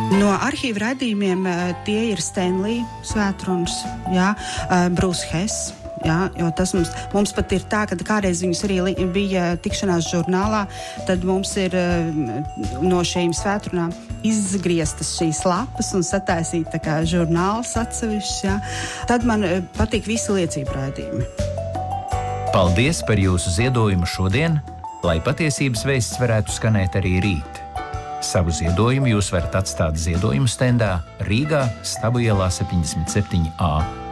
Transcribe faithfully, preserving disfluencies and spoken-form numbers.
No arhīvu raidījumiem tie ir Stanley svētrunas, jā, Bruce Hess. Jā, jo tas mums, mums pat ir tā, ka kādreiz viņus arī li, bija tikšanās žurnālā, tad mums ir no šīm svētrunām izgrieztas šīs lapas un sataisīt tā kā žurnāls atsevišķs. Jā. Tad man patīk visi liecību raidījumi. Paldies par jūsu ziedojumu šodien, lai patiesības vēsts varētu skanēt arī rīt. Savu ziedojumu jūs varat atstāt ziedojumu stendā Rīgā, Stabu ielā septiņdesmit septiņi A.